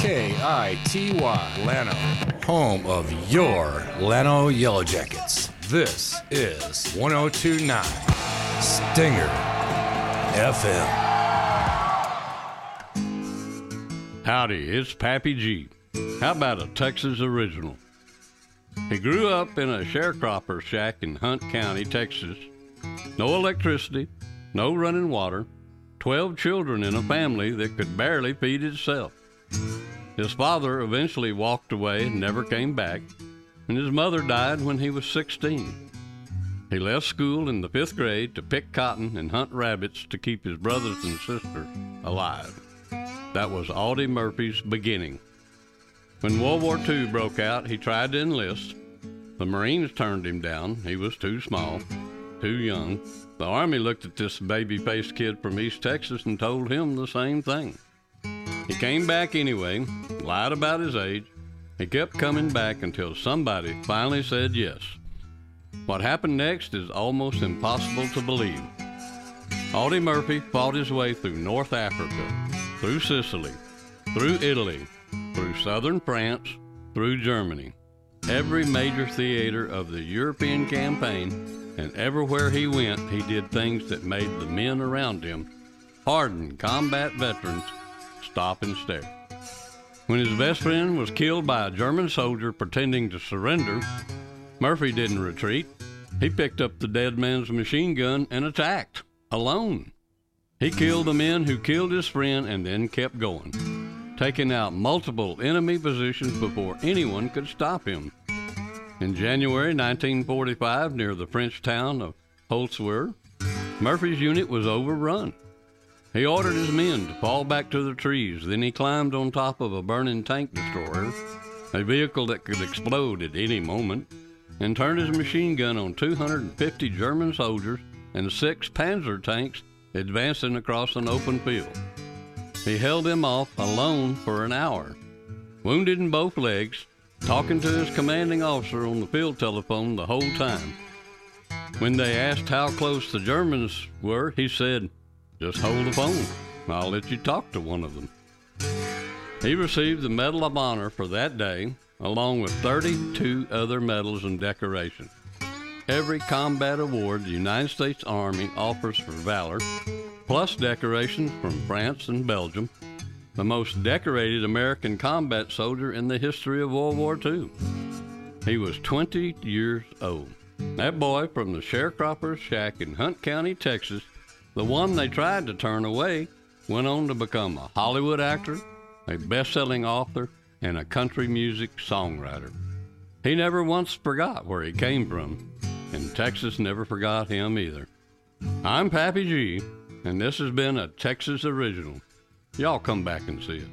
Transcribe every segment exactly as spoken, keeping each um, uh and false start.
K I T Y, Llano, home of your Llano Yellow Jackets. This is one oh two point nine Stinger F M. Howdy, it's Pappy G. How about a Texas original? He grew up in a sharecropper shack in Hunt County, Texas. No electricity, no running water, twelve children in a family that could barely feed itself. His father eventually walked away and never came back, and his mother died when he was sixteen. He left school in the fifth grade to pick cotton and hunt rabbits to keep his brothers and sister alive. That was Audie Murphy's beginning. When World War Two broke out, he tried to enlist. The Marines turned him down. He was too small, too young. The Army looked at this baby-faced kid from East Texas and told him the same thing. He came back anyway, lied about his age. He kept coming back until somebody finally said yes. What happened next is almost impossible to believe. Audie Murphy fought his way through North Africa, through Sicily, through Italy, through southern France, through Germany. Every major theater of the European campaign, and everywhere he went, he did things that made the men around him, hardened combat veterans, stop and stare. When his best friend was killed by a German soldier pretending to surrender, Murphy didn't retreat. He picked up the dead man's machine gun and attacked, alone. He killed the men who killed his friend and then kept going, taking out multiple enemy positions before anyone could stop him. In January nineteen forty-five, near the French town of Holzwihr, Murphy's unit was overrun. He ordered his men to fall back to the trees. Then he climbed on top of a burning tank destroyer, a vehicle that could explode at any moment, and turned his machine gun on two hundred fifty German soldiers and six Panzer tanks advancing across an open field. He held them off alone for an hour, wounded in both legs, talking to his commanding officer on the field telephone the whole time. When they asked how close the Germans were, he said, "Just hold the phone. I'll let you talk to one of them." He received the Medal of Honor for that day, along with thirty-two other medals and decorations. Every combat award the United States Army offers for valor, plus decorations from France and Belgium, the most decorated American combat soldier in the history of World War Two. He was twenty years old. That boy from the sharecropper's shack in Hunt County, Texas, the one they tried to turn away, went on to become a Hollywood actor, a best-selling author, and a country music songwriter. He never once forgot where he came from, and Texas never forgot him either. I'm Pappy G, and this has been a Texas Original. Y'all come back and see us.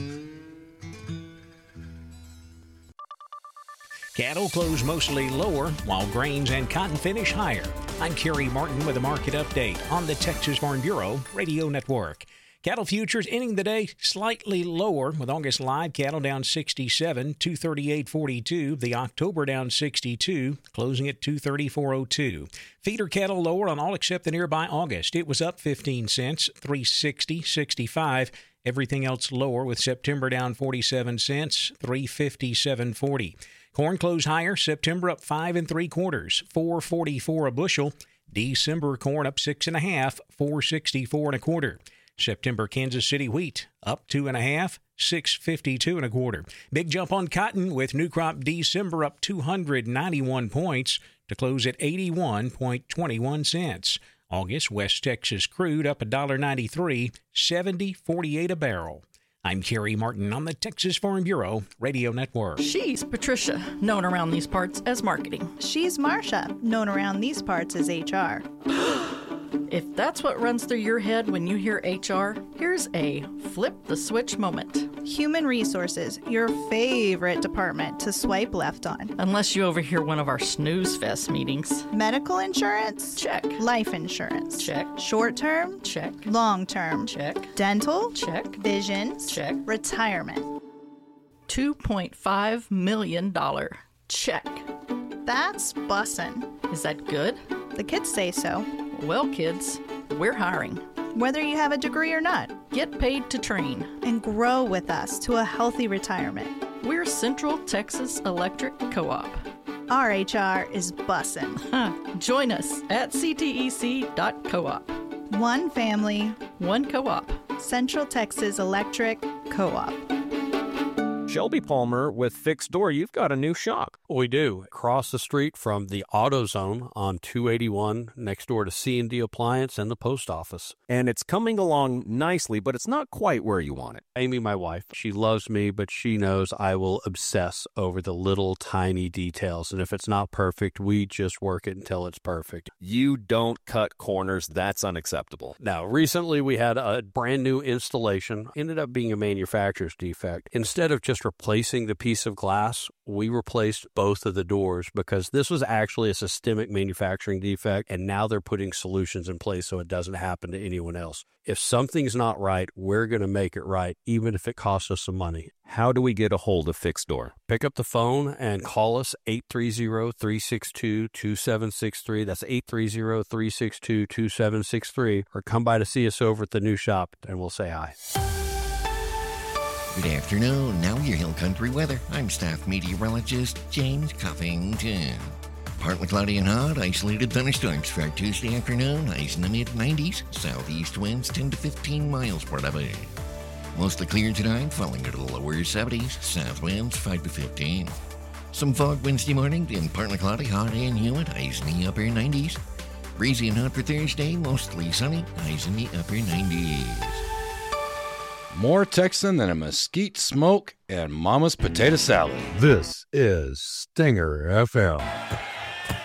Cattle close mostly lower, while grains and cotton finish higher. I'm Kerry Martin with a market update on the Texas Farm Bureau Radio Network. Cattle futures ending the day slightly lower, with August live cattle down sixty-seven, two thirty-eight forty-two. The October down sixty-two, closing at two thirty-four oh two. Feeder cattle lower on all except the nearby August. It was up fifteen cents, three sixty sixty-five. Everything else lower, with September down forty-seven cents, three fifty-seven forty. Corn closed higher, September up five and three quarters, four forty-four a bushel. December corn up six and a half, four sixty-four and a quarter. September Kansas City wheat up two and a half, six fifty-two and a quarter. Big jump on cotton, with new crop December up two hundred ninety-one points to close at eighty-one twenty-one cents. August West Texas crude up one ninety-three, seventy forty-eight a barrel. I'm Kerry Martin on the Texas Farm Bureau Radio Network. She's Patricia, known around these parts as marketing. She's Marcia, known around these parts as H R. If that's what runs through your head when you hear H R, here's a flip the switch moment. Human Resources, your favorite department to swipe left on. Unless you overhear one of our snooze fest meetings. Medical insurance? Check. Life insurance? Check. Short term? Check. Long term? Check. Dental? Check. Vision? Check. Retirement? two point five million dollars. Check. That's bussin'. Is that good? The kids say so. Well, kids, we're hiring. whether you have a degree or not. Get paid to train. And grow with us to a healthy retirement. We're Central Texas Electric Co-op. Our H R is bussin'. Huh. Join us at c t e c dot coop. One family, one co-op. Central Texas Electric Co-op. Shelby Palmer with Fixed Door, you've got a new shop. We do. Across the street from the AutoZone on two eighty-one, next door to C and D Appliance and the post office. And it's coming along nicely, but it's not quite where you want it. Amy, my wife, she loves me, but she knows I will obsess over the little tiny details. And if it's not perfect, we just work it until it's perfect. You don't cut corners. That's unacceptable. Now, recently we had a brand new installation. Ended up being a manufacturer's defect. Instead of just replacing the piece of glass, we replaced both of the doors because this was actually a systemic manufacturing defect, and now they're putting solutions in place so it doesn't happen to anyone else. If something's not right, we're going to make it right, even if it costs us some money. How do we get a hold of Fixed Door? Pick up the phone and call us eight three zero, three six two, two seven six three. That's eight three zero, three six two, two seven six three. Or come by to see us over at the new shop, and we'll say hi. Good afternoon. Now your Hill Country weather. I'm staff meteorologist James Cuffington. Partly cloudy and hot, isolated thunderstorms for our Tuesday afternoon. Highs in the mid nineties. Southeast winds ten to fifteen miles per hour. Mostly clear tonight, falling into the lower seventies. South winds five to fifteen. Some fog Wednesday morning, then partly cloudy, hot and humid. Highs in the upper nineties. Breezy and hot for Thursday, mostly sunny. Highs in the upper nineties. More Texan than a mesquite smoke and Mama's potato salad. This is Stinger F M.